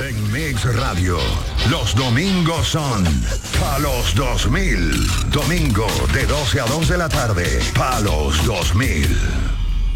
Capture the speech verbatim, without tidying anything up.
En Mix Radio, los domingos son Palos dos mil. Domingo de doce a dos de la tarde. Palos dos mil.